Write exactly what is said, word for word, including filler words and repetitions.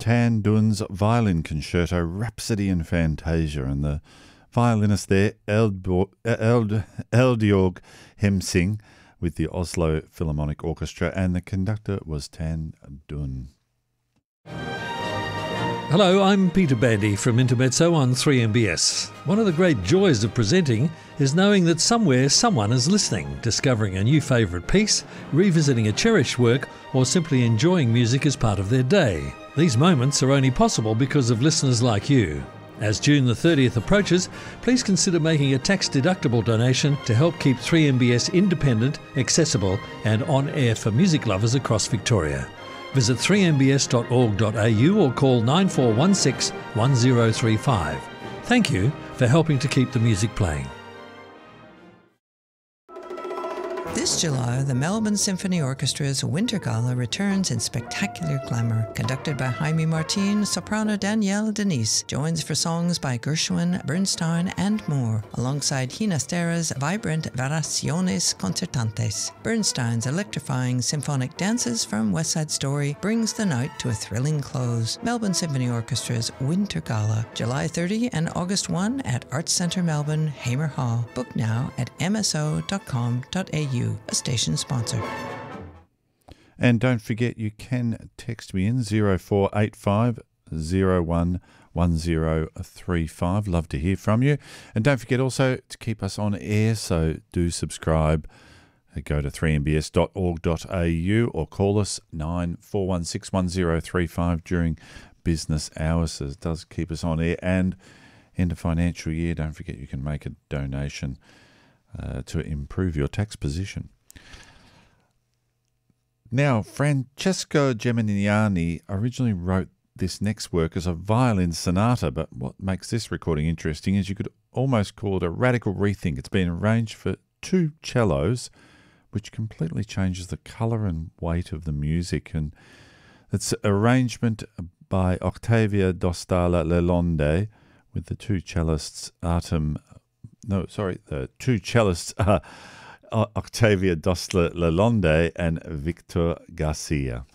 Tan Dun's violin concerto Rhapsody in Fantasia, and the violinist there, Eldbo- Eld- Eldjorg Hemsing, with the Oslo Philharmonic Orchestra, and the conductor was Tan Dun. Hello, I'm Peter Bandy from Intermezzo on three M B S. One of the great joys of presenting is knowing that somewhere someone is listening, discovering a new favourite piece, revisiting a cherished work, or simply enjoying music as part of their day. These moments are only possible because of listeners like you. As June the thirtieth approaches, please consider making a tax-deductible donation to help keep three M B S independent, accessible and on-air for music lovers across Victoria. Visit three m b s dot org dot a u or call nine four one six, one zero three five. Thank you for helping to keep the music playing. This July, the Melbourne Symphony Orchestra's Winter Gala returns in spectacular glamour. Conducted by Jaime Martin, soprano Danielle Denise joins for songs by Gershwin, Bernstein, and more, alongside Ginastera's vibrant Variaciones Concertantes. Bernstein's electrifying symphonic dances from West Side Story brings the night to a thrilling close. Melbourne Symphony Orchestra's Winter Gala, July thirtieth and August first at Arts Centre Melbourne, Hamer Hall. Book now at m s o dot com dot a u. A station sponsor. And don't forget, you can text me in zero four eight five zero one one zero three five. Love to hear from you. And don't forget also to keep us on air, so do subscribe. Go to three m b s dot org dot a u or call us nine four one six one zero three five during business hours. So it does keep us on air. And end of financial year, don't forget you can make a donation Uh, to improve your tax position. Now, Francesco Geminiani originally wrote this next work as a violin sonata, but what makes this recording interesting is you could almost call it a radical rethink. It's been arranged for two cellos, which completely changes the colour and weight of the music, and it's arrangement by Octavia Dostala Lelonde, with the two cellists Artem No, sorry, the two cellists are Octavia Dostler Lalonde and Victor Garcia.